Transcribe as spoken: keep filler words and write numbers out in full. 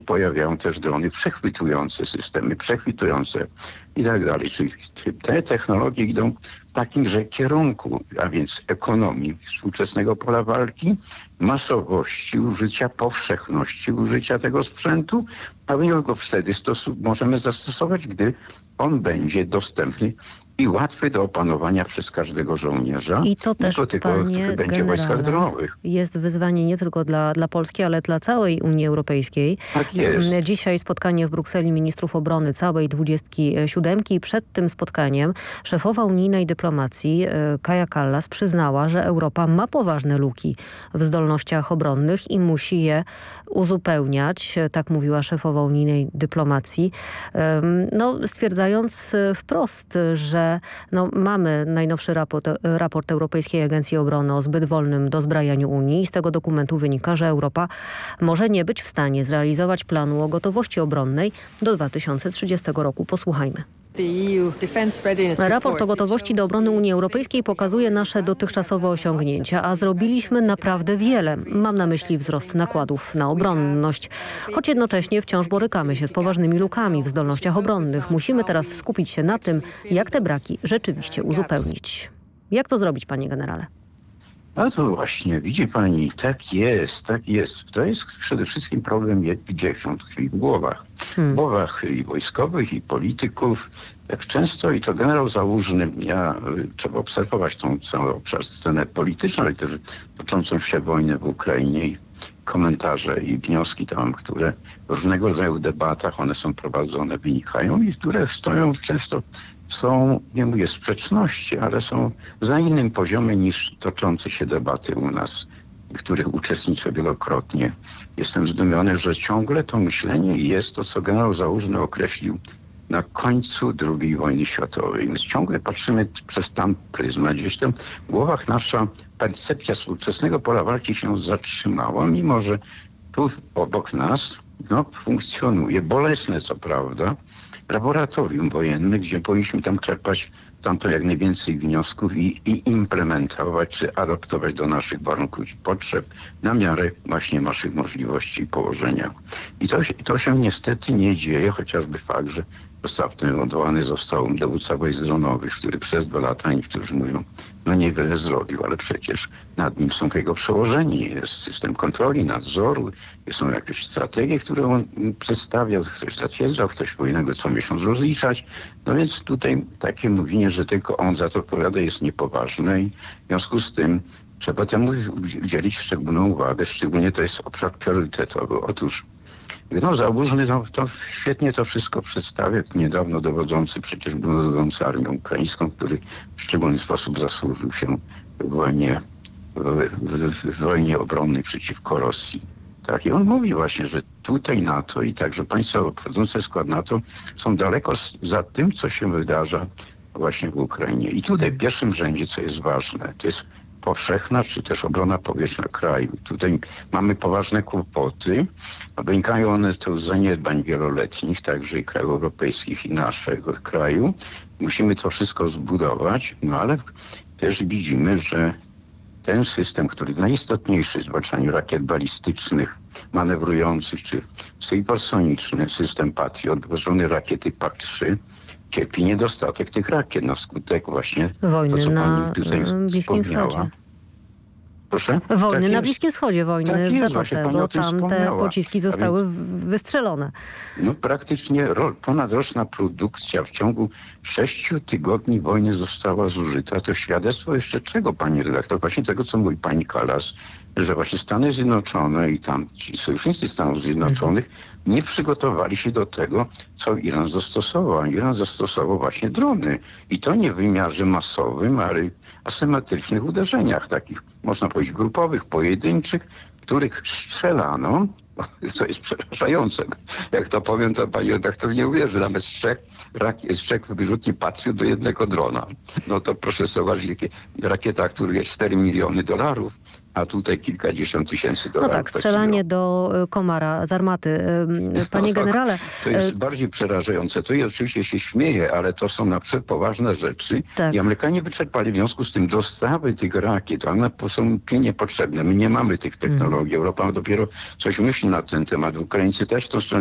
pojawiają też drony przechwytujące systemy, przechwytujące i tak dalej. Czyli te technologie idą w takimże kierunku, a więc ekonomii współczesnego pola walki, masowości użycia, powszechności użycia tego sprzętu, a my go wtedy stosu- możemy zastosować, gdy on będzie dostępny i łatwy do opanowania przez każdego żołnierza. I to też, tylko, panie który będzie w wojskach dronowych. jest wyzwanie nie tylko dla, dla Polski, ale dla całej Unii Europejskiej. Tak jest. Dzisiaj spotkanie w Brukseli ministrów obrony całej dwudziestki siódemki. Przed tym spotkaniem szefowa unijnej dyplomacji Kaja Kallas przyznała, że Europa ma poważne luki w zdolnościach obronnych i musi je uzupełniać. Tak mówiła szefowa unijnej dyplomacji. No, stwierdzając wprost, że no, mamy najnowszy raport, raport Europejskiej Agencji Obrony o zbyt wolnym dozbrajaniu Unii i z tego dokumentu wynika, że Europa może nie być w stanie zrealizować planu o gotowości obronnej do dwa tysiące trzydziestego roku. Posłuchajmy. Raport o gotowości do obrony Unii Europejskiej pokazuje nasze dotychczasowe osiągnięcia, a zrobiliśmy naprawdę wiele. Mam na myśli wzrost nakładów na obronność. Choć jednocześnie wciąż borykamy się z poważnymi lukami w zdolnościach obronnych. Musimy teraz skupić się na tym, jak te braki rzeczywiście uzupełnić. Jak to zrobić, panie generale? No to właśnie, widzi pani, tak jest, tak jest. To jest przede wszystkim problem, gdzie on tkwi w głowach. Hmm. W głowach i wojskowych, i polityków. Tak często, i to generał Załużny, ja, trzeba obserwować tą całą obszar scenę polityczną, ale też toczącą się wojnę w Ukrainie i komentarze i wnioski tam, które w różnego rodzaju debatach, one są prowadzone, wynikają i które stoją często są, nie mówię sprzeczności, ale są na innym poziomie niż toczące się debaty u nas, w których uczestniczę wielokrotnie. Jestem zdumiony, że ciągle to myślenie jest to, co generał Załużny określił na końcu drugiej wojny światowej. My ciągle patrzymy przez tam pryzmat. Gdzieś tam w głowach nasza percepcja współczesnego pola walki się zatrzymała, mimo że tu obok nas no, funkcjonuje, bolesne co prawda, laboratorium wojenne, gdzie powinniśmy tam czerpać tamto jak najwięcej wniosków i, i implementować, czy adaptować do naszych warunków i potrzeb na miarę właśnie naszych możliwości i położenia. I to, to się niestety nie dzieje, chociażby fakt, że ostatnio odwołany został dowódca wojsk dronowych, który przez dwa lata, niektórzy mówią, no niewiele zrobił, ale przecież nad nim są jego przełożeni, jest system kontroli, nadzoru, są jakieś strategie, które on przedstawiał, ktoś zatwierdzał, ktoś powinien go co miesiąc rozliczać. No więc tutaj takie mówienie, że tylko on za to odpowiada, jest niepoważne i w związku z tym trzeba temu udzielić szczególną uwagę, szczególnie to jest obszar priorytetowy. Otóż no, Załużny no, to świetnie to wszystko przedstawia. Niedawno dowodzący, przecież był dowodzący armią ukraińską, który w szczególny sposób zasłużył się w wojnie, w, w, w wojnie obronnej przeciwko Rosji. Tak, i on mówi właśnie, że tutaj NATO i także państwa wchodzące w skład NATO są daleko za tym, co się wydarza właśnie w Ukrainie. I tutaj w pierwszym rzędzie, co jest ważne, to jest powszechna, czy też obrona powietrzna kraju. Tutaj mamy poważne kłopoty. Wynikają one to z zaniedbań wieloletnich, także i krajów europejskich i naszego kraju. Musimy to wszystko zbudować, no ale też widzimy, że ten system, który najistotniejszy w zwalczaniu rakiet balistycznych, manewrujących, czy hipersoniczny system Patriot, włożony rakiety P A C trzy, cierpi niedostatek tych rakiet na skutek właśnie wojny to, co na pani tutaj Bliskim Wschodzie. Proszę? Wojny tak na jest. Bliskim Wschodzie, wojny tak w jest, Zatoce, bo tam te pociski zostały więc, wystrzelone. No praktycznie ro, ponadroczna produkcja w ciągu sześciu tygodni wojny została zużyta. To świadectwo jeszcze czego, pani redaktor? Właśnie tego, co mówi pani Kallas, że właśnie Stany Zjednoczone i tam ci sojusznicy Stanów Zjednoczonych mhm. nie przygotowali się do tego, co Iran zastosował. Iran zastosował właśnie drony. I to nie w wymiarze masowym, ale asymetrycznych uderzeniach, takich można powiedzieć grupowych, pojedynczych, których strzelano, co jest przerażające. Jak to powiem, to pani redaktor nie uwierzy. Nawet z trzech, z trzech wyrzutni Patriot do jednego drona. No to proszę zobaczyć, jakie rakieta, która jest cztery miliony dolarów, a tutaj kilkadziesiąt tysięcy No dolarów. tak, strzelanie do komara z armaty. Panie generale... To jest bardziej przerażające. To ja oczywiście się śmieję, ale to są na przykład poważne rzeczy. Tak. I Amerykanie wyczerpali w związku z tym dostawy tych rakiet. One są niepotrzebne. My nie mamy tych technologii. Hmm. Europa dopiero coś myśli na ten temat. Ukraińcy też to